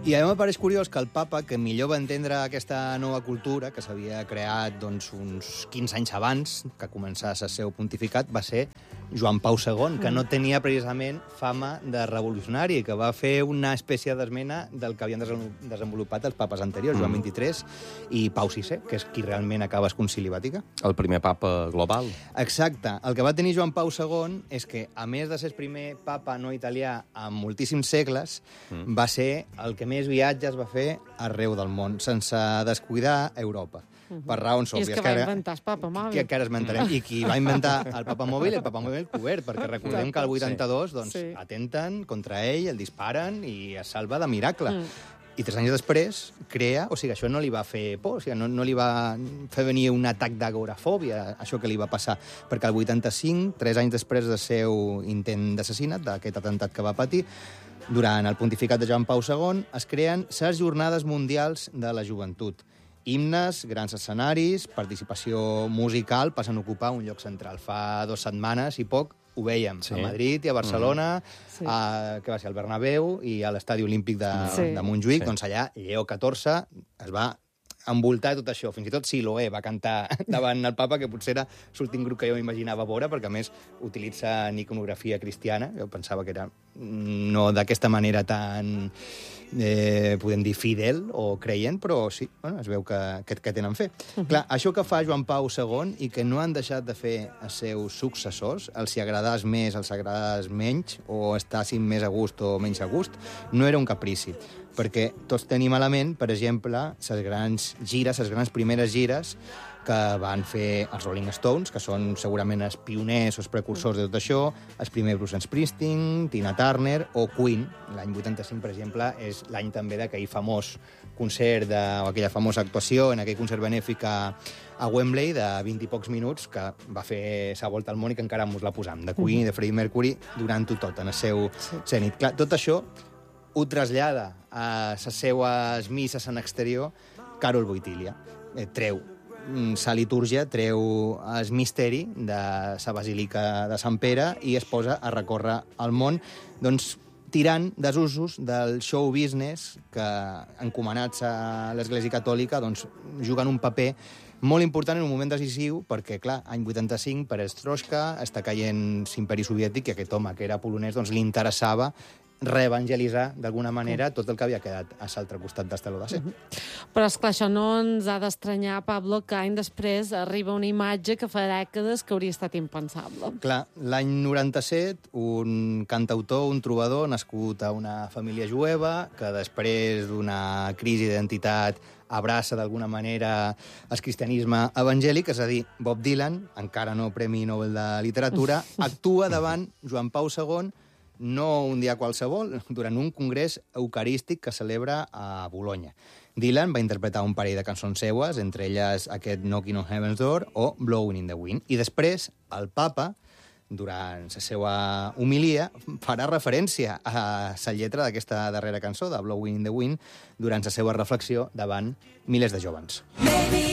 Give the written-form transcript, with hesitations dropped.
I a mi em pareix curiós que el papa, que millor va entendre aquesta nova cultura, que s'havia creat uns 15 anys abans que començés el seu pontificat, va ser Joan Pau II, que no tenia precisament fama de revolucionari, que va fer una espècie d'esmena del que havien desenvolupat els papes anteriors, Joan XXIII i Pau VI, que és qui realment acaba el Concili Vaticà. El primer papa global. Exacte. El que va tenir Joan Pau II és que, a més de ser el primer papa no italià en moltíssims segles, va ser el que més viatges va fer arreu del món, sense descuidar Europa. Per raons òbvies. I és que va inventar el papa mòbil. Que ara esmentarem. I qui va inventar el papa mòbil cobert, perquè recordem que el 82 atenten contra ell, el disparen i es salva de miracle. I 3 anys després crea... O sigui, això no li va fer por, o sigui, no li va fer venir un atac d'agorafòbia, això que li va passar, perquè el 85, 3 anys després del seu intent d'assassinat, d'aquest atemptat que va patir, durant el pontificat de Joan Pau II, es creen les Jornades Mundials de la Joventut. Himnes, grans escenaris, participació musical passen a ocupar un lloc central. Fa 2 setmanes i poc ho vèiem a Madrid i a Barcelona, que va ser al Bernabéu i a l'Estadi Olímpic de Montjuïc. Doncs allà Lleó XIV es va envoltar tot això. Fins i tot Siloé va cantar davant el papa, que potser era l'últim grup que jo m'imaginava veure, perquè a més utilitza iconografia cristiana. Jo pensava que era no d'aquesta manera tan, podem dir, fidel o creient, però sí, bueno, es veu que tenen fe. Clar, això que fa Joan Pau II i que no han deixat de fer els seus successors, els hi agradàs més, els agradàs menys, o estàssim més a gust o menys a gust, no era un caprici. Perquè tots tenim a la ment, per exemple, les grans gires, les grans primeres gires que van fer els Rolling Stones, que són segurament els pioners o els precursors de tot això, el primer Bruce Springsteen, Tina Turner o Queen. L'any 85, per exemple, és l'any també d'aquell famós concert, o aquella famosa actuació en aquell concert benèfic a Wembley de 20 i pocs minuts, que va fer sa volta al món i que encara mos la posam, de Queen i de Freddie Mercury, durant-ho tot, en el seu zenit. Clar, tot això ho trasllada a les seues misses en exterior Karol Wojtyła. Treu sa litúrgia, treu el misteri de la Basílica de Sant Pere i es posa a recórrer el món, doncs, tirant dels usos del show business que, encomanats a l'Església Catòlica, doncs, juguen un paper molt important en un moment decisiu, perquè, clar, any 85, perestroika, està caient l'imperi soviètic, i aquest home, que era polonès, doncs li interessava reevangelitzar, d'alguna manera, tot el que havia quedat a l'altre costat del teló d'acer. Però, esclar, això no ens ha d'estranyar, Pablo, que any després arriba una imatge que fa dècades que hauria estat impensable. Clar, l'any 97, un cantautor, un trobador, nascut a una família jueva, que després d'una crisi d'identitat abraça d'alguna manera el cristianisme evangèlic, és a dir, Bob Dylan, encara no Premi Nobel de Literatura, actua davant Joan Pau II, no un dia qualsevol, durant un congrés eucarístic que celebra a Bolonya. Dylan va interpretar un parell de cançons seues, entre elles aquest Knocking on Heaven's Door o Blowing in the Wind. I després, el papa, durant la seva homilia, farà referència a la lletra d'aquesta darrera cançó, de Blowing in the Wind, durant la seva reflexió davant milers de jóvens.